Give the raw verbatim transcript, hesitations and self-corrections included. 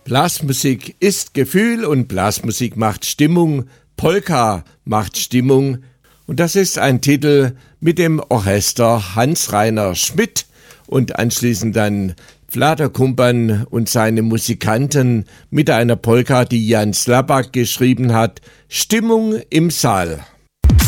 Blasmusik ist Gefühl und Blasmusik macht Stimmung, Polka macht Stimmung. Und das ist ein Titel mit dem Orchester Hans-Rainer Schmidt und anschließend dann Fladerkumpan und seine Musikanten mit einer Polka, die Jan Slabak geschrieben hat, Stimmung im Saal.